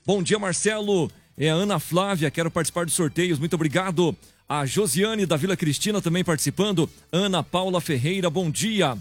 Bom dia, Marcelo. É a Ana Flávia, quero participar dos sorteios. Muito obrigado. A Josiane da Vila Cristina também participando. Ana Paula Ferreira, bom dia.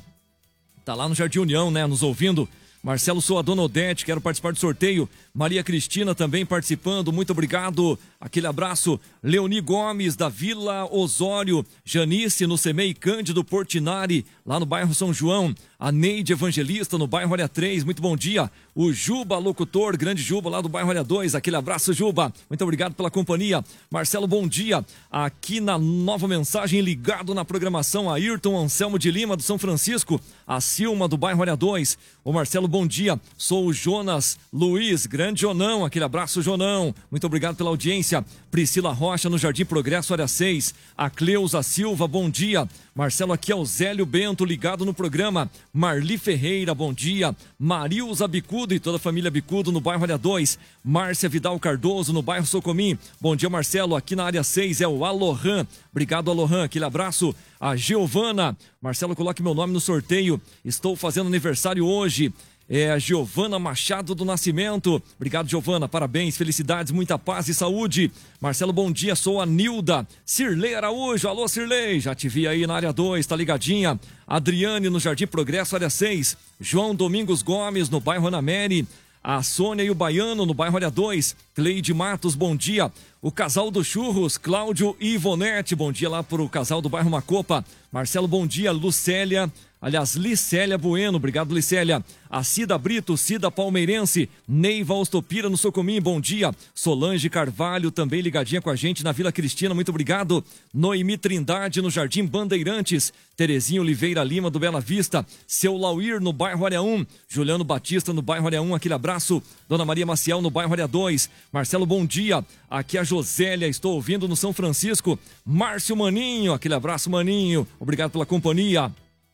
Tá lá no Jardim União, né, nos ouvindo. Marcelo, sou a Dona Odete, quero participar do sorteio. Maria Cristina também participando, muito obrigado. Aquele abraço. Leoni Gomes, da Vila Osório. Janice, no Semei Cândido Portinari, lá no bairro São João. A Neide Evangelista, no bairro Área 3, muito bom dia. O Juba Locutor, grande Juba, lá do bairro Área 2. Aquele abraço, Juba. Muito obrigado pela companhia. Marcelo, bom dia. Aqui na nova mensagem, ligado na programação, Ayrton Anselmo de Lima, do São Francisco. A Silma, do bairro Área 2. O Marcelo, bom dia. Sou o Jonas Luiz, grande Jonão. Aquele abraço, Jonão. Muito obrigado pela audiência. Priscila Rocha, no Jardim Progresso, Área 6. A Cleusa Silva, bom dia. Marcelo, aqui é o Zélio Bento, ligado no programa. Marli Ferreira, bom dia. Marilza Bicudo e toda a família Bicudo no bairro Área 2. Márcia Vidal Cardoso, no bairro Socomim. Bom dia, Marcelo. Aqui na Área 6 é o Alohan. Obrigado, Alohan. Aquele abraço. A Giovana. Marcelo, coloque meu nome no sorteio. Estou fazendo aniversário hoje. É a Giovana Machado do Nascimento. Obrigado, Giovana. Parabéns, felicidades, muita paz e saúde. Marcelo, bom dia. Sou a Nilda. Cirlei Araújo. Alô, Cirlei. Já te vi aí na Área 2, tá ligadinha. Adriane, no Jardim Progresso, Área 6. João Domingos Gomes, no bairro Anamere. A Sônia e o Baiano, no bairro Área 2. Cleide Matos, bom dia. O casal do Churros, Cláudio e Ivonete. Bom dia lá pro casal do bairro Macopa. Marcelo, bom dia. Lucélia. Aliás, Licélia Bueno, obrigado, Licélia. A Cida Brito, Cida Palmeirense. Neiva Ostopira, no Socomim, bom dia. Solange Carvalho, também ligadinha com a gente na Vila Cristina, muito obrigado. Noemi Trindade, no Jardim Bandeirantes. Terezinha Oliveira Lima, do Bela Vista. Seu Lauir, no bairro Área 1. Juliano Batista, no bairro Área 1, aquele abraço. Dona Maria Maciel, no bairro Área 2. Marcelo, bom dia. Aqui é a Josélia, estou ouvindo no São Francisco. Márcio Maninho, aquele abraço, Maninho. Obrigado pela companhia.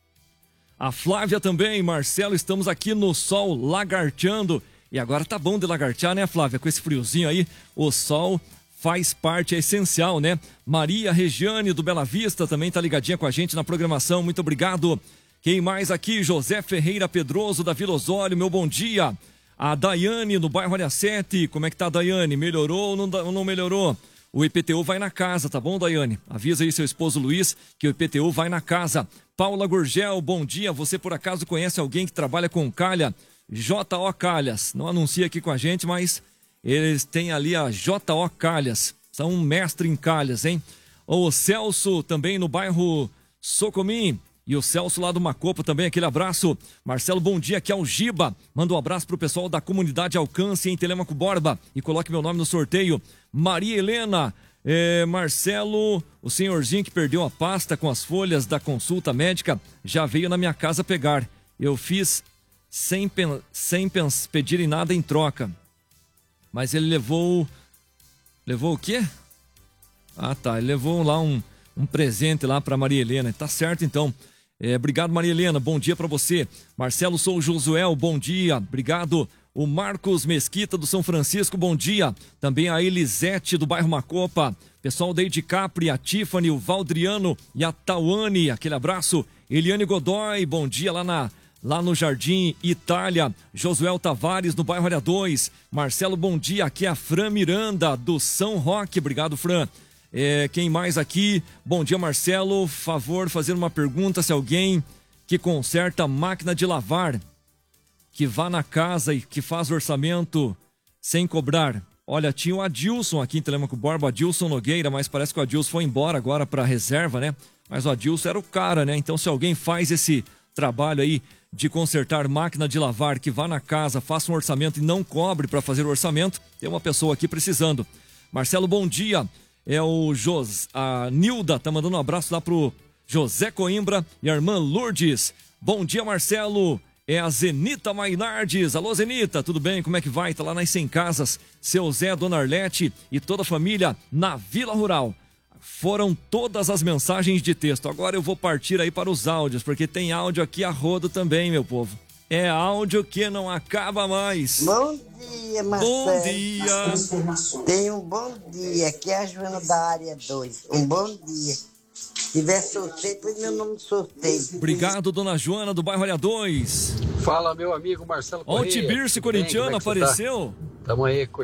A Flávia também, Marcelo, estamos aqui no sol lagarteando. E agora tá bom de lagartear, né, Flávia? Com esse friozinho aí, o sol faz parte, é essencial, né? Maria Regiane, do Bela Vista, também tá ligadinha com a gente na programação, muito obrigado. Quem mais aqui? José Ferreira Pedroso, da Vila Osório, meu bom dia. A Daiane, no bairro Área 7, como é que tá, Daiane? Melhorou ou não melhorou? O IPTU vai na casa, tá bom, Daiane? Avisa aí seu esposo Luiz que o IPTU vai na casa. Paula Gurgel, bom dia. Você por acaso conhece alguém que trabalha com calha? J.O. Calhas. Não anuncia aqui com a gente, mas eles têm ali a J.O. Calhas. São um mestre em calhas, hein? O Celso também no bairro Socomim. E o Celso lá do Macopo também, aquele abraço. Marcelo, bom dia, aqui é o Giba. Manda um abraço pro pessoal da comunidade Alcance em Telêmaco Borba. E coloque meu nome no sorteio. Maria Helena, Marcelo, o senhorzinho que perdeu a pasta com as folhas da consulta médica, já veio na minha casa pegar. Eu fiz sem pedirem nada em troca. Mas ele levou... Levou o quê? Ah, tá, ele levou lá um presente lá pra Maria Helena. Tá certo, então. Obrigado, Maria Helena, bom dia pra você. Marcelo, sou o Josuel, bom dia. Obrigado. O Marcos Mesquita, do São Francisco, bom dia. Também a Elisete, do bairro Macopa. Pessoal da Edi Capri, a Tiffany, o Valdriano e a Tauane, aquele abraço. Eliane Godoy, bom dia lá no Jardim Itália. Josuel Tavares, no bairro Área 2. Marcelo, bom dia. Aqui é a Fran Miranda, do São Roque. Obrigado, Fran. Quem mais aqui? Bom dia, Marcelo. Favor, fazer uma pergunta se alguém que conserta máquina de lavar, que vá na casa e que faz orçamento sem cobrar. Olha, tinha o Adilson aqui em Telêmaco Borba, Adilson Nogueira, mas parece que o Adilson foi embora agora para reserva, né? Mas o Adilson era o cara, né? Então, se alguém faz esse trabalho aí de consertar máquina de lavar, que vá na casa, faça um orçamento e não cobre para fazer o orçamento, tem uma pessoa aqui precisando. Marcelo, bom dia. A Nilda tá mandando um abraço lá pro José Coimbra e a irmã Lourdes. Bom dia, Marcelo. É a Zenita Mainardes. Alô, Zenita, tudo bem? Como é que vai? Tá lá nas 100 casas. Seu Zé, Dona Arlete e toda a família na Vila Rural. Foram todas as mensagens de texto. Agora eu vou partir aí para os áudios, porque tem áudio aqui a rodo também, meu povo. É áudio que não acaba mais. Bom dia, Marcelo. Bom dia. Tenha um bom dia. Aqui é a Joana da Área 2. Um bom dia. Se tiver sorteio, põe meu nome no sorteio. Obrigado, Dona Joana, do bairro Área 2. Fala, meu amigo Marcelo Correia. Ó, o Tibirce corintiano apareceu. Tamo aí,